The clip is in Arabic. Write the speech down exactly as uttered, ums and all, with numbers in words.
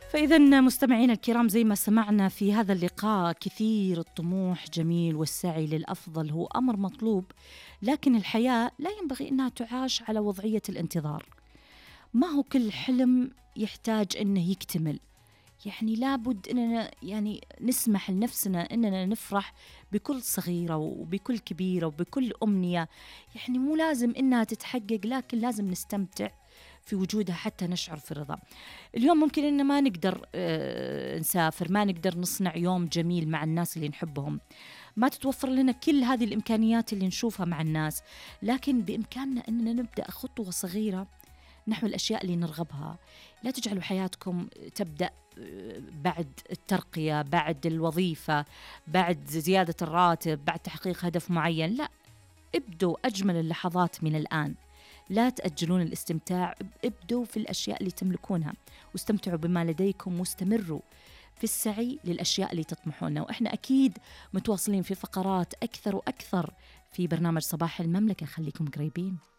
فإذا مستمعينا الكرام، زي ما سمعنا في هذا اللقاء، كثير الطموح جميل والسعي للأفضل هو أمر مطلوب، لكن الحياة لا ينبغي أنها تعاش على وضعية الانتظار. ما هو كل حلم يحتاج أنه يكتمل، يعني لابد أننا يعني نسمح لنفسنا أننا نفرح بكل صغيرة وبكل كبيرة وبكل أمنية. يعني مو لازم أنها تتحقق، لكن لازم نستمتع في وجودها حتى نشعر في الرضا. اليوم ممكن إن ما نقدر آه نسافر، ما نقدر نصنع يوم جميل مع الناس اللي نحبهم، ما تتوفر لنا كل هذه الإمكانيات اللي نشوفها مع الناس، لكن بإمكاننا أننا نبدأ خطوة صغيرة نحو الأشياء اللي نرغبها. لا تجعلوا حياتكم تبدأ بعد الترقية، بعد الوظيفة، بعد زيادة الراتب، بعد تحقيق هدف معين. لا، ابدوا أجمل اللحظات من الآن، لا تأجلون الاستمتاع. ابدوا في الأشياء اللي تملكونها واستمتعوا بما لديكم، واستمروا في السعي للأشياء اللي تطمحونها. وإحنا أكيد متواصلين في فقرات أكثر وأكثر في برنامج صباح المملكة، خليكم قريبين.